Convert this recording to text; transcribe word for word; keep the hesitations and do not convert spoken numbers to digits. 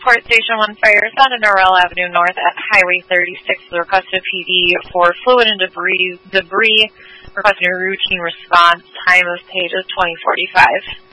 report Station one fire found in Norrell Avenue North at Highway thirty-six. The requested P D for fluid and debris, debris requesting a routine response. Time of page is twenty forty-five.